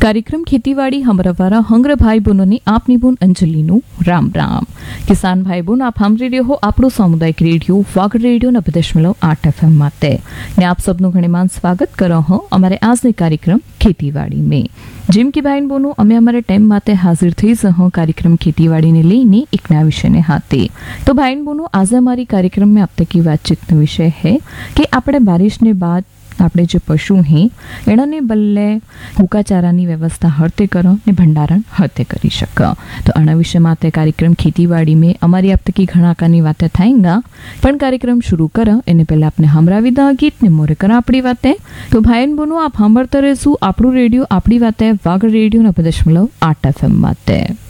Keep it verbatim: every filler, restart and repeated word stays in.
कार्यक्रम खेतीवाड़ी हमारा वारा हंग्र भाई बहनों ने आपनी बोन अंजलि नु राम राम। किसान भाई बहन आप हम रेडियो हो आपरो सामुदायिक रेडियो वागड़ रेडियो नब्बे दशमलव आठ एफ एम माते ने आप सबनु घणीमान स्वागत करो हो अमारे आजने कार्यक्रम खेतीवाड़ी में। જેમ કે ભાઈ બોનો અમે અમારા ટાઈમ માટે હાજર થઈ જહો કાર્યક્રમ ખેતીવાડીને લઈને એક નવા વિષયને હાથે। તો ભાઈ બોનો આજે हमारी कार्यक्रम में अब तक की बातचीत विषय है कि આપણે બારિશને બાદ આપણે જે પશુ હે એનાને બદલે ભૂકા ચારાની વ્યવસ્થા હરતે કરો ને ભંડારણ હરતે કરી શકો। તો આના વિષય માટે કાર્યક્રમ ખેતીવાડી में અમારી अब तक की ઘણાકાની વાતે થાયંગા પણ કાર્યક્રમ शुरू કરો એને પહેલા આપણે હમરાવી દા ગીત ને મોરે કરા આપણી વાતે। તો ભાઈ બોનો આપ સાંભળતા રહેશું આપણું રેડિયો આપણી વાતે વાગડ રેડિયો નब्बे दशमलव आठ एफ एम माते।